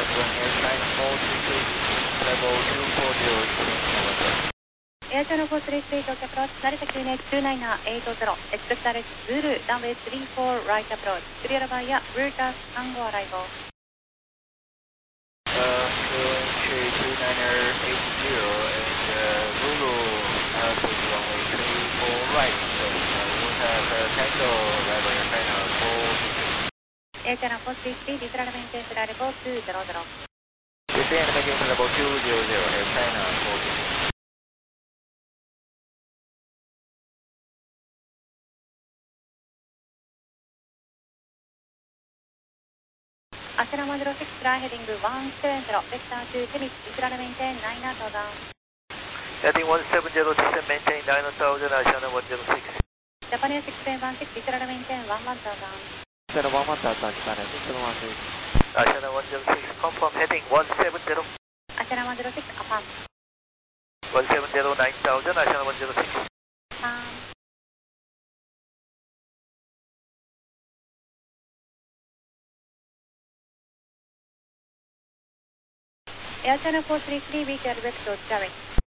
Air Channel 433 到着ロー成田9年290 expect direct Zulu runway 34 right approach clear by Routers Tango arrival. Entry 29080 and Zulu has runway 34 right, so you have Tango arrival in China 423. Air Channel 433 Disral maintain level 200. Descend maintain level 200 Air China 423. Ashram 106 fly heading 170 vector to Tennis Disral maintain 9000. Heading 170 descend maintain 9000 Ashram 106. Japan Air 616 Disral maintain 11000. Channel 11000, Japan Air 616. Ashram 106 confirm heading 170. Ashram 106 affirm. 170 9000 Ashram 106. Affirm. Air Channel 433 reach direct to direct.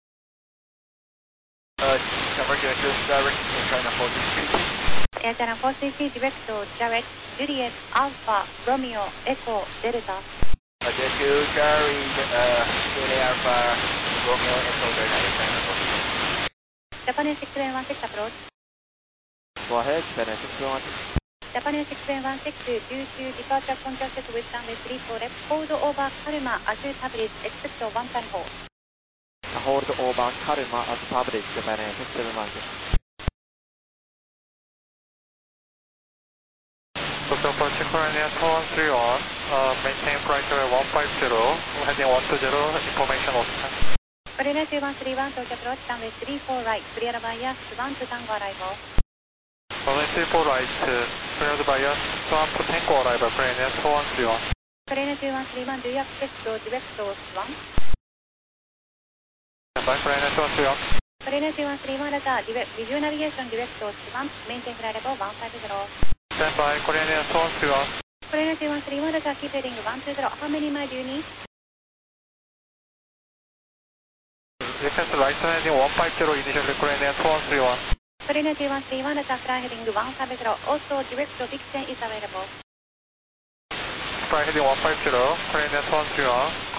Conversion to direct in China 433. Air Channel 433 direct to direct Juliet Alpha Romeo Echo Delta. Jet to Charlie, Juliet Alpha Romeo Echo Delta in China 433. Japan Air 616 approach. Go ahead, Japan Air 616. Japan Air 616 due to departure contacted with runway 34 left, hold over Kalma as published, expect one time hold. Hold over Kalma as published, Japan Air 616. Tokyo approach Korean 431, maintain flight level 150, heading 120, information lost time. Korean 2131 to approach runway 34 right, clear by Swan to Tango arrival. Runway 34 right, cleared by Swan to Tango arrival, Korean 431. Korean 2131, do you expect to direct to Swan? Standby, Korean 431. Korean 2131, visual navigation direct to Swan, maintain flight level 150. Standby, Korean 431. Korean 2131, keep heading 120, how many miles do you need? Request right landing 150, initially Korean 431. Korean 2131, fly heading 150, also direct to Dixon is available. Fly heading 150, Korean 431.